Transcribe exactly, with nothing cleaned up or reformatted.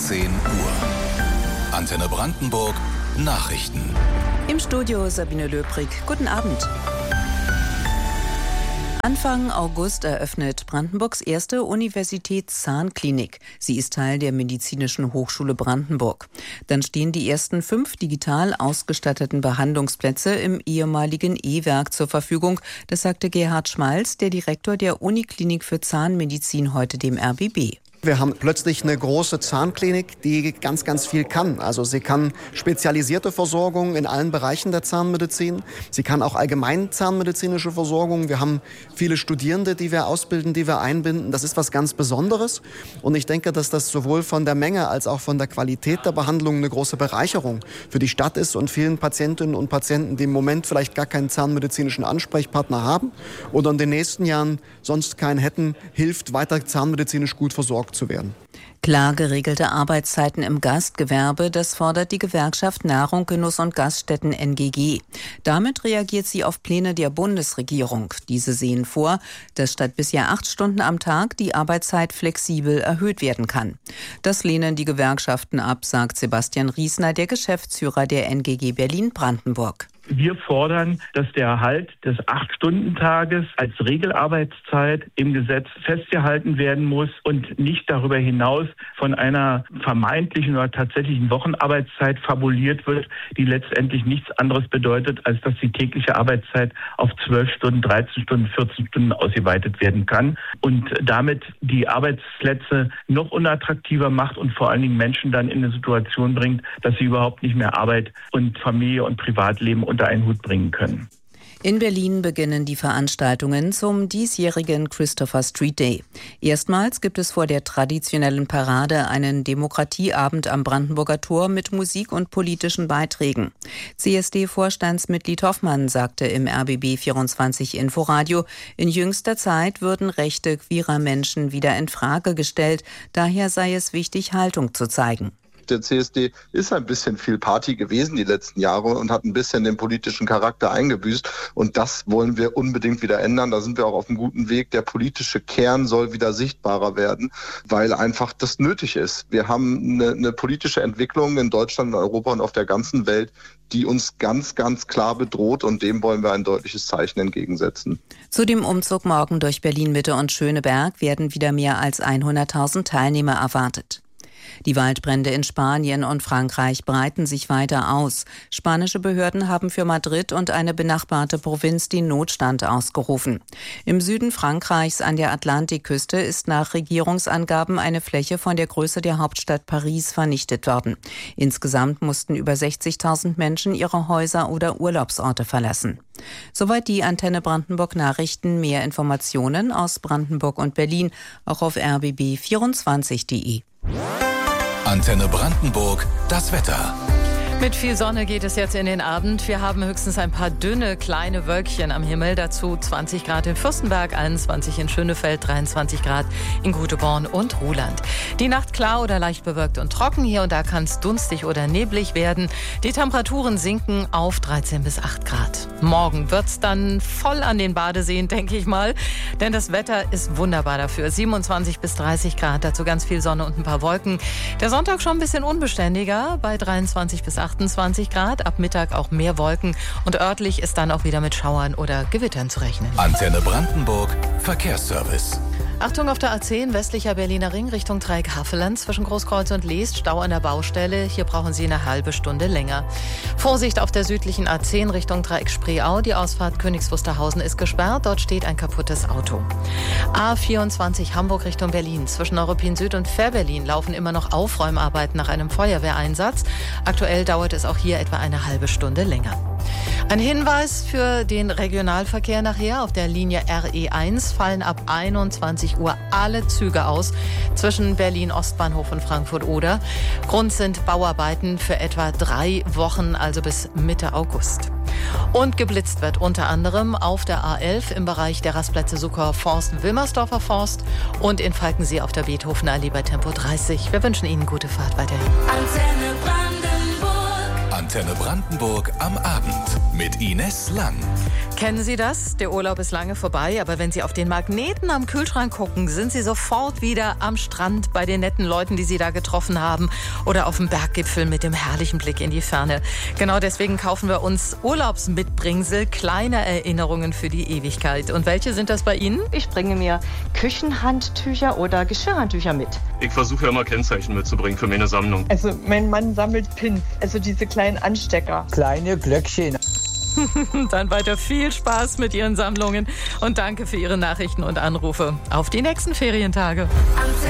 zehn Uhr. Antenne Brandenburg Nachrichten. Im Studio Sabine Löbrig. Guten Abend. Anfang August eröffnet Brandenburgs erste Universitätszahnklinik. Sie ist Teil der Medizinischen Hochschule Brandenburg. Dann stehen die ersten fünf digital ausgestatteten Behandlungsplätze im ehemaligen E-Werk zur Verfügung. Das sagte Gerhard Schmalz, der Direktor der Uniklinik für Zahnmedizin, heute dem R B B. Wir haben plötzlich eine große Zahnklinik, die ganz, ganz viel kann. Also sie kann spezialisierte Versorgung in allen Bereichen der Zahnmedizin. Sie kann auch allgemein zahnmedizinische Versorgung. Wir haben viele Studierende, die wir ausbilden, die wir einbinden. Das ist was ganz Besonderes. Und ich denke, dass das sowohl von der Menge als auch von der Qualität der Behandlung eine große Bereicherung für die Stadt ist und vielen Patientinnen und Patienten, die im Moment vielleicht gar keinen zahnmedizinischen Ansprechpartner haben oder in den nächsten Jahren sonst keinen hätten, hilft, weiter zahnmedizinisch gut versorgt zu werden. Klar geregelte Arbeitszeiten im Gastgewerbe, das fordert die Gewerkschaft Nahrung, Genuss und Gaststätten N G G. Damit reagiert sie auf Pläne der Bundesregierung. Diese sehen vor, dass statt bisher acht Stunden am Tag die Arbeitszeit flexibel erhöht werden kann. Das lehnen die Gewerkschaften ab, sagt Sebastian Riesner, der Geschäftsführer der N G G Berlin-Brandenburg. Wir fordern, dass der Erhalt des acht-Stunden-Tages als Regelarbeitszeit im Gesetz festgehalten werden muss und nicht darüber hinaus von einer vermeintlichen oder tatsächlichen Wochenarbeitszeit fabuliert wird, die letztendlich nichts anderes bedeutet, als dass die tägliche Arbeitszeit auf zwölf Stunden, dreizehn Stunden, vierzehn Stunden ausgeweitet werden kann und damit die Arbeitsplätze noch unattraktiver macht und vor allen Dingen Menschen dann in eine Situation bringt, dass sie überhaupt nicht mehr Arbeit und Familie und Privatleben unter einen Hut bringen können. In Berlin beginnen die Veranstaltungen zum diesjährigen Christopher Street Day. Erstmals gibt es vor der traditionellen Parade einen Demokratieabend am Brandenburger Tor mit Musik und politischen Beiträgen. C S D-Vorstandsmitglied Hoffmann sagte im R B B vierundzwanzig Inforadio, in jüngster Zeit würden Rechte queerer Menschen wieder in Frage gestellt. Daher sei es wichtig, Haltung zu zeigen. Der C S D ist ein bisschen viel Party gewesen die letzten Jahre und hat ein bisschen den politischen Charakter eingebüßt. Und das wollen wir unbedingt wieder ändern. Da sind wir auch auf einem guten Weg. Der politische Kern soll wieder sichtbarer werden, weil einfach das nötig ist. Wir haben eine, eine politische Entwicklung in Deutschland, in Europa und auf der ganzen Welt, die uns ganz, ganz klar bedroht. Und dem wollen wir ein deutliches Zeichen entgegensetzen. Zu dem Umzug morgen durch Berlin-Mitte und Schöneberg werden wieder mehr als hunderttausend Teilnehmer erwartet. Die Waldbrände in Spanien und Frankreich breiten sich weiter aus. Spanische Behörden haben für Madrid und eine benachbarte Provinz den Notstand ausgerufen. Im Süden Frankreichs an der Atlantikküste ist nach Regierungsangaben eine Fläche von der Größe der Hauptstadt Paris vernichtet worden. Insgesamt mussten über sechzigtausend Menschen ihre Häuser oder Urlaubsorte verlassen. Soweit die Antenne Brandenburg Nachrichten. Mehr Informationen aus Brandenburg und Berlin auch auf r b b vierundzwanzig punkt de. Antenne Brandenburg, das Wetter. Mit viel Sonne geht es jetzt in den Abend. Wir haben höchstens ein paar dünne, kleine Wölkchen am Himmel. Dazu zwanzig Grad in Fürstenberg, einundzwanzig in Schönefeld, dreiundzwanzig Grad in Guteborn und Ruhland. Die Nacht klar oder leicht bewölkt und trocken. Hier und da kann es dunstig oder neblig werden. Die Temperaturen sinken auf dreizehn bis acht Grad. Morgen wird es dann voll an den Badeseen, denke ich mal. Denn das Wetter ist wunderbar dafür. siebenundzwanzig bis dreißig Grad, dazu ganz viel Sonne und ein paar Wolken. Der Sonntag schon ein bisschen unbeständiger, bei dreiundzwanzig bis achtundzwanzig Grad, ab Mittag auch mehr Wolken und örtlich ist dann auch wieder mit Schauern oder Gewittern zu rechnen. Antenne Brandenburg, Verkehrsservice. Achtung auf der A zehn, westlicher Berliner Ring Richtung Dreieck Havelland zwischen Großkreuz und Leest, Stau an der Baustelle. Hier brauchen Sie eine halbe Stunde länger. Vorsicht auf der südlichen A zehn Richtung Dreieck Spreeau. Die Ausfahrt Königs Wusterhausen ist gesperrt. Dort steht ein kaputtes Auto. A vierundzwanzig Hamburg Richtung Berlin. Zwischen Europin Süd und Fährberlin laufen immer noch Aufräumarbeiten nach einem Feuerwehreinsatz. Aktuell dauert es auch hier etwa eine halbe Stunde länger. Ein Hinweis für den Regionalverkehr nachher. Auf der Linie R E eins fallen ab einundzwanzig Uhr alle Züge aus zwischen Berlin-Ostbahnhof und Frankfurt-Oder. Grund sind Bauarbeiten für etwa drei Wochen, also bis Mitte August. Und geblitzt wird unter anderem auf der A elf im Bereich der Rastplätze Suckower Forst, Wilmersdorfer Forst und in Falkensee auf der Beethovenallee bei Tempo dreißig. Wir wünschen Ihnen gute Fahrt weiterhin. Antenne Brandenburg. Antenne Brandenburg am Abend mit Ines Lang. Kennen Sie das? Der Urlaub ist lange vorbei, aber wenn Sie auf den Magneten am Kühlschrank gucken, sind Sie sofort wieder am Strand bei den netten Leuten, die Sie da getroffen haben, oder auf dem Berggipfel mit dem herrlichen Blick in die Ferne. Genau deswegen kaufen wir uns Urlaubsmitbringsel, kleine Erinnerungen für die Ewigkeit. Und welche sind das bei Ihnen? Ich bringe mir Küchenhandtücher oder Geschirrhandtücher mit. Ich versuche ja immer Kennzeichen mitzubringen für meine Sammlung. Also mein Mann sammelt Pins, also diese kleinen Anstecker. Kleine Glöckchen. Dann weiter viel Spaß mit Ihren Sammlungen und danke für Ihre Nachrichten und Anrufe. Auf die nächsten Ferientage.